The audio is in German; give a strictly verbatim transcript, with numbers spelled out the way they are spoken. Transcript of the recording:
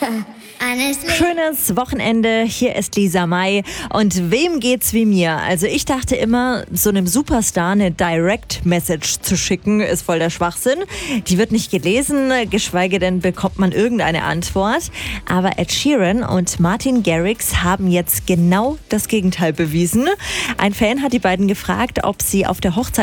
Honestly. Schönes Wochenende, hier ist Lisa May und wem geht's wie mir? Also ich dachte immer, so einem Superstar eine Direct Message zu schicken, ist voll der Schwachsinn. Die wird nicht gelesen, geschweige denn bekommt man irgendeine Antwort. Aber Ed Sheeran und Martin Garrix haben jetzt genau das Gegenteil bewiesen. Ein Fan hat die beiden gefragt, ob sie auf der Hochzeit